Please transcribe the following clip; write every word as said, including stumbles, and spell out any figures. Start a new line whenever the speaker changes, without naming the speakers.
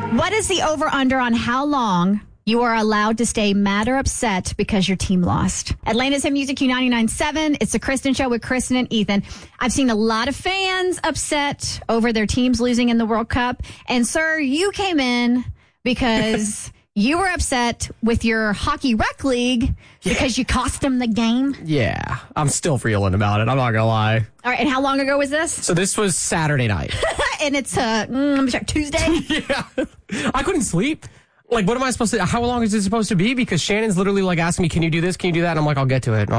What is the over-under on how long you are allowed to stay mad or upset because your team lost? Atlanta's Hit Music Q ninety-nine point seven. It's the Kristen Show with Kristen and Ethan. I've seen a lot of fans upset over their teams losing in the World Cup. And, sir, you came in because you were upset with your hockey rec league because you cost them the game.
Yeah, I'm still reeling about it. I'm not going to lie.
All right, and how long ago was this?
So this was Saturday night.
And it's, uh, mm, let me check, Tuesday?
Yeah. I couldn't sleep. Like, what am I supposed to, how long is it supposed to be? Because Shannon's literally like asking me, can you do this? Can you do that? And I'm like, I'll get to it.